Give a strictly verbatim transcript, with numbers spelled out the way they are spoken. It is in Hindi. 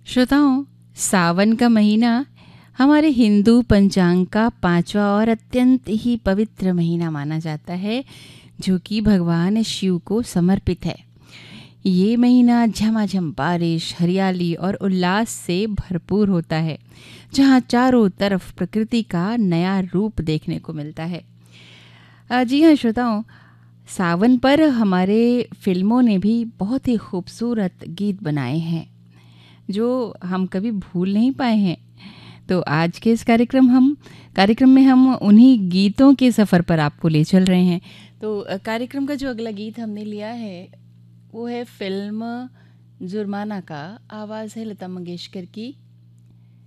श्रोताओं, सावन का महीना हमारे हिंदू पंचांग का पांचवा और अत्यंत ही पवित्र महीना माना जाता है, जो कि भगवान शिव को समर्पित है। ये महीना झमाझम बारिश, हरियाली और उल्लास से भरपूर होता है, जहाँ चारों तरफ प्रकृति का नया रूप देखने को मिलता है। अ, जी हाँ श्रोताओं, सावन पर हमारे फिल्मों ने भी बहुत ही खूबसूरत गीत बनाए हैं, जो हम कभी भूल नहीं पाए हैं। तो आज के इस कार्यक्रम हम कार्यक्रम में हम उन्हीं गीतों के सफ़र पर आपको ले चल रहे हैं। तो अ, कार्यक्रम का जो अगला गीत हमने लिया है वो है फिल्म जुर्माना का। आवाज़ है लता मंगेशकर की,